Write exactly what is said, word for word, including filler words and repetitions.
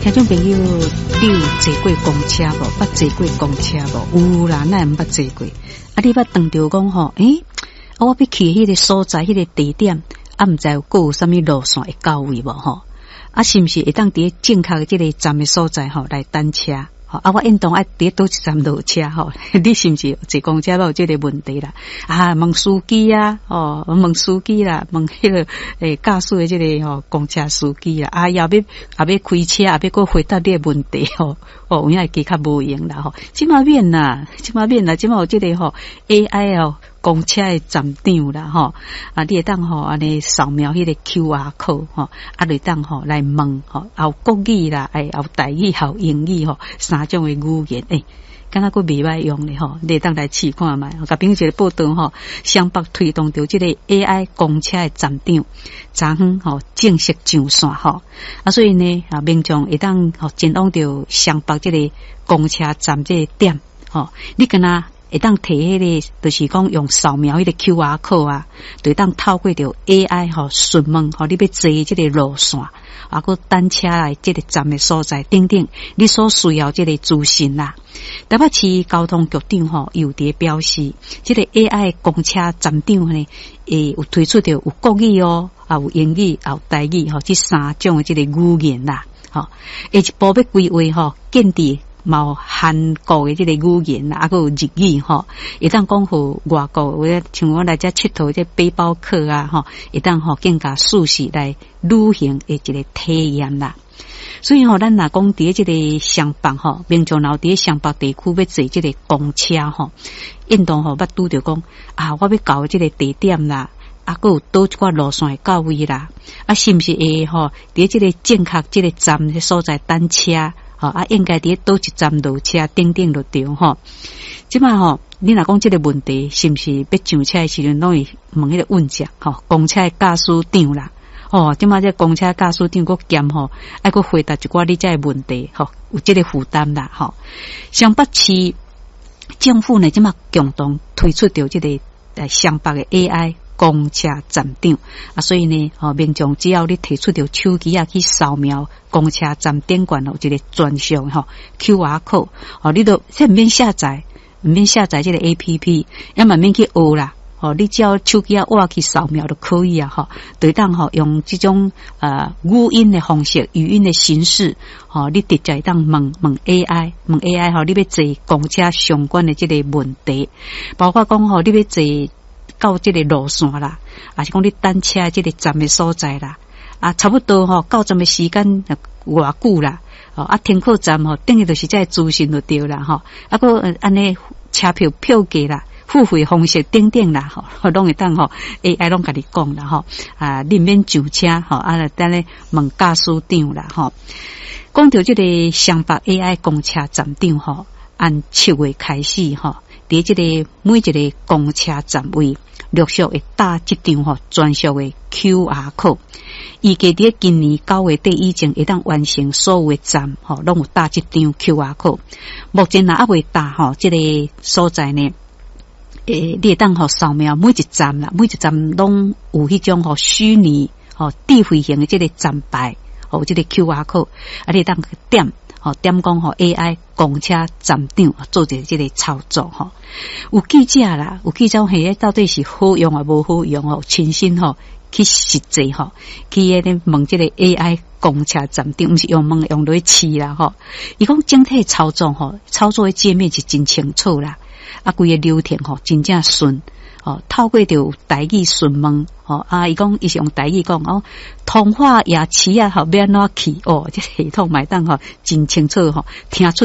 听众朋友，你有坐过公车无？捌坐过公车无？有啦，哪会捌坐过？啊，你捌当着讲吼？诶、欸，我要去迄个所在，迄、那个地点，啊，毋知有够有啥物路线会到位无？吼，啊，是毋是会当伫正确的即个站的所在吼来等车？吼，啊，我运动爱伫倒一站落车吼，你是毋是坐公车有即个问题啦？啊，问司机啊，哦，问司机啦，问迄、那个诶驾驶的即个吼公车司机啦，啊，也要也要开车，也要搁回答你的问题吼，哦，有影计较无用啦吼，即马免啦，即马免啦，即马有即个吼 A I 哦。公车的站长啦，吼啊，你会当吼安尼扫描迄个 Q R code 吼，啊，你当吼来问吼，有国语啦，哎，有台语，有英语吼，三种的语言，诶、欸，敢若佫袂歹用咧吼，你当来试看觅。甲朋友一个报道吼，湘北推动着即个 A I 公车的站长，昨昏吼正式上线吼，啊，所以呢啊，民众会当吼前往着湘北即个公车站即个点吼，你敢若会当摕迄个，就是讲用扫描迄个 Q R code 啊，就当透过着 A I 吼询问吼，你要坐即个路线，啊，个单车来即个站的所在等等，你所需要即个资讯啦。台北市交通局长吼有伫表示，即个 A I 公车站长呢，诶有推出着有国语哦，啊有英语，也有台语吼，即三种的即个语言啦，吼，下一步要规划吼，建立。冇韩国的即个语言啦，啊，还有日语吼，会当讲互外国，我像我来遮佚佗即背包客啊，吼，会当吼更加舒适来旅行的一个体验啦。所以吼，咱若讲伫即个湘北吼，民众老伫湘北地区要坐即个公车吼，印度吼捌拄着讲啊，我要到即个地点啦。啊，还有倒一寡路线到位啦，啊，是毋是会吼？伫即个正确即个站的所在等车，吼啊，应该伫倒一站落车，等等就对吼。即摆吼，你若讲即个问题，是毋是要上车的时阵，拢会问迄个问者吼？公车驾驶长啦，哦，即摆这公车驾驶长佫兼吼，爱佫回答一寡你遮的问题，吼，有即个负担啦，吼。湘北市政府呢，即摆共同推出着即个呃湘北的 A I。公车站长啊，所以呢，哦，民众只要你提出着手机啊去扫描公车站点管哦，一个专项吼 Q R code， 哦，你都即唔免下载，唔免下载这个 A P P， 也唔免去学啦，哦，你只要手机啊挖去扫描就可以啊，吼，对当吼用这种呃语音的方式、语音的形式，哦，你直接当问问 A I， 问 A I 吼，你要坐公车相关的这个问题，包括讲吼，你要坐。到这个路线啦，啊是讲你等车这个站的所在啦，啊差不多吼到站的时间偌久啦，哦啊停靠站吼等于就是这资讯就对啦吼，啊个安尼车票票价啦、付费方式等等啦吼，拢会当吼 A I 拢甲你讲啦吼，啊你免上车吼，啊等咧问驾驶长啦吼，讲到这个湘北 A I 公车站长吼，按七月开始吼。伫即个每一个公车站位，陆续会打即张吼专属的 Q R code， 预计伫今年九月底以前会当完成所有的站吼，拢有打即张 Q R code。目前若还未打吼，即、这个所在呢，诶，你会当吼扫描每一站啦，每一站拢有迄种吼虚拟吼智慧型的即个站牌，吼即个 Q R code， 啊，你会当点。哦，点讲吼 A I 公车站长做一个这个操作吼，有记者啦，有记者嘿，到底是好用啊无好用哦，亲身吼去实际吼，去迄个问这个 A I 公车站长，毋是用问用落去试啦吼。伊讲整体操作吼，操作的界面是真清楚啦，啊，规个流程吼真正顺。哦，透过着台语询问，哦啊，伊讲伊是用台语讲哦，通化夜市啊，吼要安怎去哦，这系统买单吼真清楚吼，听出。